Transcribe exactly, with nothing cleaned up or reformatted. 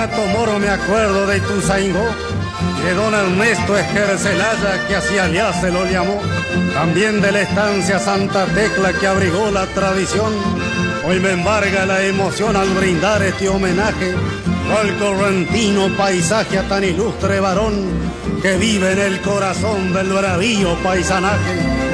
Renato Moro me acuerdo de Ituzaingó, de don Ernesto Esquercelaya que hacia allá se lo llamó, también de la estancia Santa Tecla que abrigó la tradición. Hoy me embarga la emoción al brindar este homenaje al correntino paisaje a tan ilustre varón que vive en el corazón del bravío paisanaje.